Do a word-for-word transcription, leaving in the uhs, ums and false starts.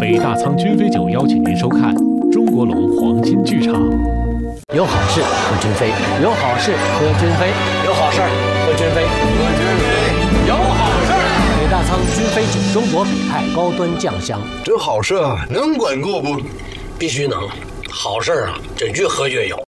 北大仓君飞酒邀请您收看中国龙黄金剧场。 有好事喝君飞，有好事喝君飞，有好事喝君飞，喝君飞，有好事。北大仓君飞酒，中国北派高端酱香。 这好事啊，能管够不？ 必须能，好事啊，这越喝越有。